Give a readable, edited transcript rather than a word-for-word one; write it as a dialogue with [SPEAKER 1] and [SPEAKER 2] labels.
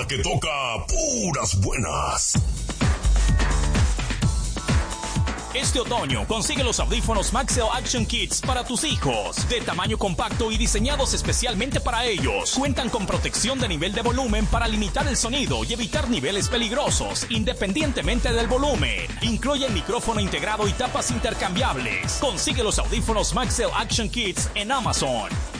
[SPEAKER 1] que toca puras buenas.
[SPEAKER 2] Este otoño consigue los audífonos Maxell Action Kits para tus hijos, de tamaño compacto y diseñados especialmente para ellos. Cuentan con protección de nivel de volumen para limitar el sonido y evitar niveles peligrosos, independientemente del volumen. Incluyen micrófono integrado y tapas intercambiables. Consigue los audífonos Maxell Action Kits en Amazon.